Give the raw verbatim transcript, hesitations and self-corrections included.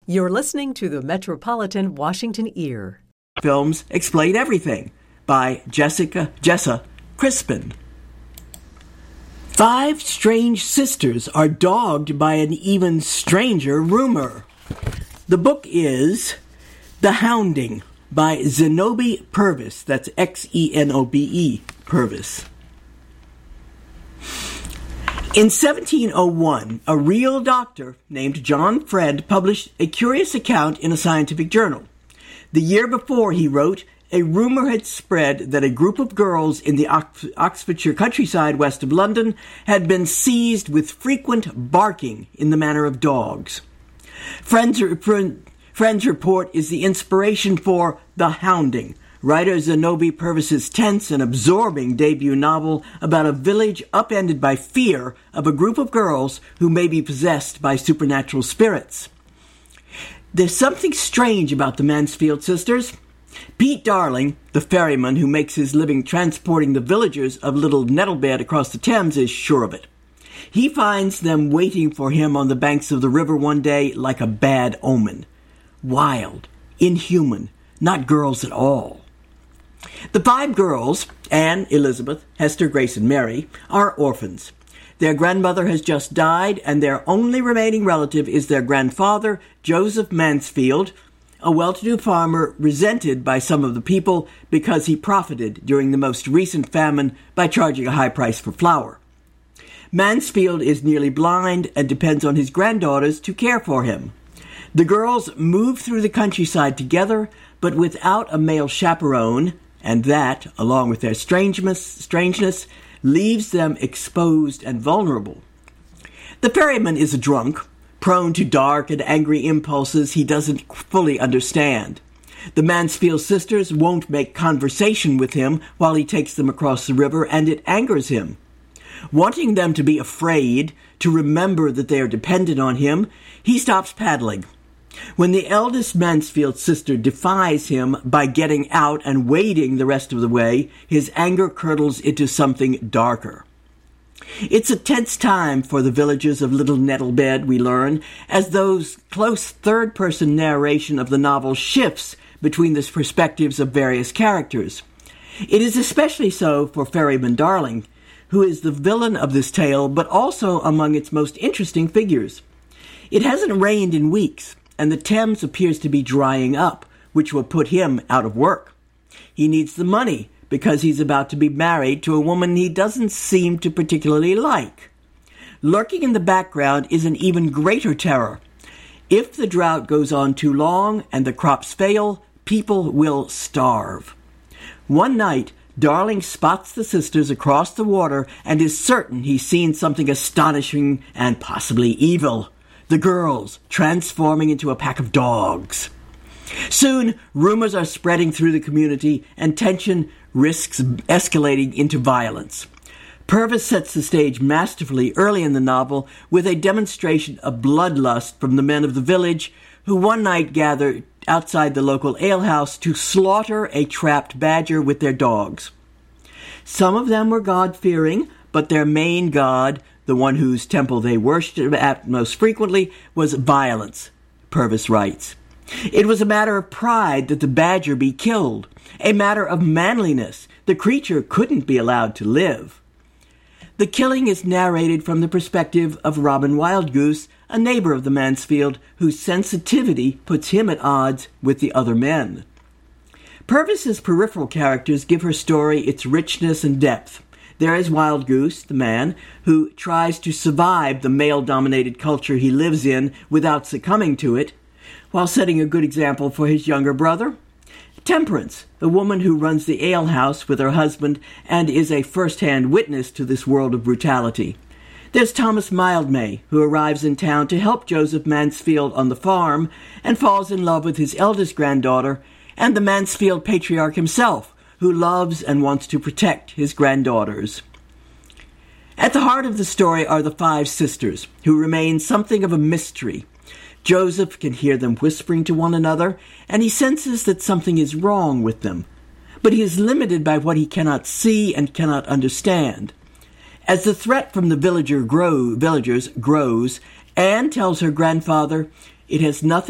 You're listening to the Metropolitan Washington Ear. Films Explain Everything by Jessica Jessa Crispin. Five strange sisters are dogged by an even stranger rumor. The book is The Hounding by Zenobe Purvis. That's X E N O B E, Purvis. In seventeen oh one, a real doctor named John Fred published a curious account in a scientific journal. The year before, he wrote, a rumor had spread that a group of girls in the Ox- Oxfordshire countryside west of London had been seized with frequent barking in the manner of dogs. Friends, Friends report is the inspiration for The Hounding, writer Zenobe Purvis's tense and absorbing debut novel about a village upended by fear of a group of girls who may be possessed by supernatural spirits. There's something strange about the Mansfield sisters. Pete Darling, the ferryman who makes his living transporting the villagers of Little Nettlebed across the Thames, is sure of it. He finds them waiting for him on the banks of the river one day like a bad omen. Wild, inhuman, not girls at all. The five girls, Anne, Elizabeth, Hester, Grace, and Mary, are orphans. Their grandmother has just died, and their only remaining relative is their grandfather, Joseph Mansfield, a well-to-do farmer resented by some of the people because he profited during the most recent famine by charging a high price for flour. Mansfield is nearly blind and depends on his granddaughters to care for him. The girls move through the countryside together, but without a male chaperone, and that, along with their strangeness, strangeness, leaves them exposed and vulnerable. The ferryman is a drunk, prone to dark and angry impulses he doesn't fully understand. The Mansfield sisters won't make conversation with him while he takes them across the river, and it angers him. Wanting them to be afraid, to remember that they are dependent on him, he stops paddling. When the eldest Mansfield sister defies him by getting out and wading the rest of the way, his anger curdles into something darker. It's a tense time for the villagers of Little Nettlebed, we learn, as those close third-person narration of the novel shifts between the perspectives of various characters. It is especially so for Ferryman Darling, who is the villain of this tale, but also among its most interesting figures. It hasn't rained in weeks, and the Thames appears to be drying up, which will put him out of work. He needs the money because he's about to be married to a woman he doesn't seem to particularly like. Lurking in the background is an even greater terror. If the drought goes on too long and the crops fail, people will starve. One night, Darling spots the sisters across the water and is certain he's seen something astonishing and possibly evil. The girls transforming into a pack of dogs. Soon, rumors are spreading through the community, and tension risks escalating into violence. Purvis sets the stage masterfully early in the novel with a demonstration of bloodlust from the men of the village, who one night gather outside the local alehouse to slaughter a trapped badger with their dogs. Some of them were God-fearing, but their main god, the one whose temple they worshipped at most frequently, was violence, Purvis writes. It was a matter of pride that the badger be killed, a matter of manliness. The creature couldn't be allowed to live. The killing is narrated from the perspective of Robin Wildgoose, a neighbor of the Mansfield, whose sensitivity puts him at odds with the other men. Purvis's peripheral characters give her story its richness and depth. There is Wildgoose, the man, who tries to survive the male-dominated culture he lives in without succumbing to it, while setting a good example for his younger brother. Temperance, the woman who runs the alehouse with her husband and is a first-hand witness to this world of brutality. There's Thomas Mildmay, who arrives in town to help Joseph Mansfield on the farm and falls in love with his eldest granddaughter, and the Mansfield patriarch himself, who loves and wants to protect his granddaughters. At the heart of the story are the five sisters, who remain something of a mystery. Joseph can hear them whispering to one another, and he senses that something is wrong with them. But he is limited by what he cannot see and cannot understand. As the threat from the villager grow, villagers grows, Anne tells her grandfather, "It has nothing